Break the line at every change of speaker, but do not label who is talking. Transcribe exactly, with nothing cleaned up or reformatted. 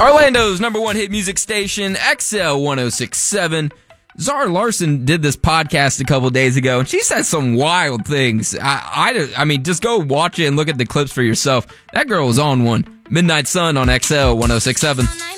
Orlando's number one hit music station, X L one oh six point seven. Zara Larson did this podcast a couple days ago, and she said some wild things. I, I, I mean, just go watch it and look at the clips for yourself. That girl was on one. Midnight Sun on X L one oh six point seven.